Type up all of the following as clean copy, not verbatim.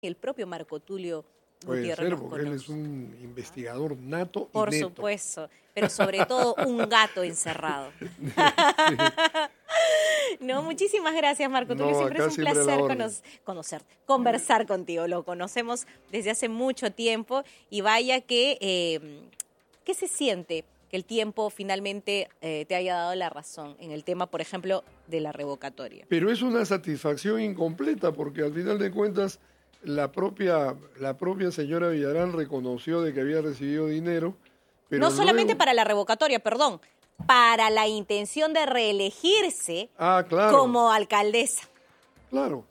el propio Marco Tulio Puede Gutiérrez ser, nos porque él conoce. es un investigador nato y Por neto. supuesto, pero sobre todo un gato encerrado. Sí. No, muchísimas gracias, Marco Tulio. No, Siempre es acá un siempre a la placer orden. conversar contigo. Lo conocemos desde hace mucho tiempo y vaya que, ¿qué se siente que el tiempo finalmente te haya dado la razón en el tema, por ejemplo, de la revocatoria? Pero es una satisfacción incompleta porque al final de cuentas la propia señora Villarán reconoció de que había recibido dinero, pero No solamente luego... para la revocatoria, perdón, para la intención de reelegirse claro, como alcaldesa. claro.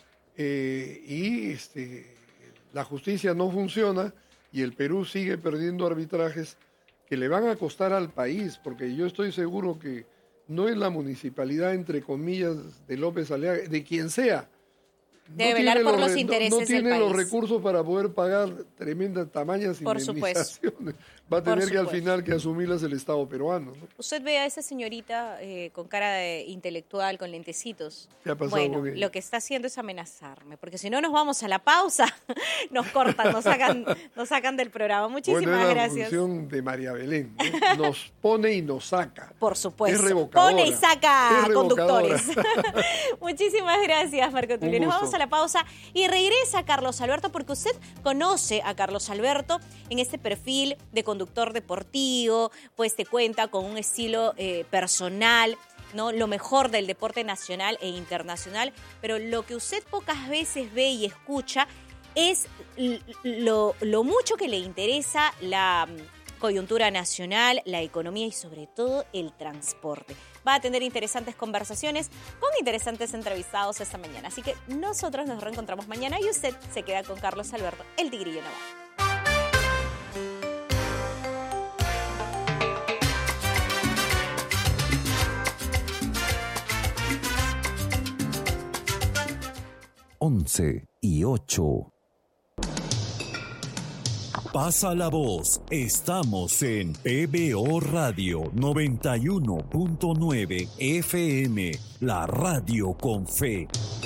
La justicia no funciona y el Perú sigue perdiendo arbitrajes que le van a costar al país, porque yo estoy seguro que no es la municipalidad, entre comillas, de López Aliaga, de quien sea. Debe velar por los intereses del tiene los país. recursos para poder pagar tremendas tamañas Por supuesto. indemnizaciones. Va a tener Por que al supuesto. final que asumirlas el Estado peruano, ¿no? Usted ve a esa señorita con cara de intelectual, con lentecitos. ¿Qué ha pasado Bueno, con ella? lo que está haciendo es amenazarme, porque si no nos vamos a la pausa, nos cortan, nos sacan del programa. Muchísimas Bueno, es la gracias. función de María Belén, ¿no? Nos pone y nos saca. Por supuesto. Es revocadora. Pone y saca Es revocadora. conductores. Muchísimas gracias, Marco Tulio. Un Nos gusto. vamos a la pausa y regresa Carlos Alberto, porque usted conoce a Carlos Alberto en este perfil de conductor deportivo, pues te cuenta con un estilo personal, ¿no? Lo mejor del deporte nacional e internacional, pero lo que usted pocas veces ve y escucha es lo mucho que le interesa la coyuntura nacional, la economía y sobre todo el transporte. Va a tener interesantes conversaciones con interesantes entrevistados esta mañana. Así que nosotros nos reencontramos mañana y usted se queda con Carlos Alberto, el Tigrillo Navarro. 11:08. Pasa la voz. Estamos en PBO Radio 91.9 FM, la radio con fe.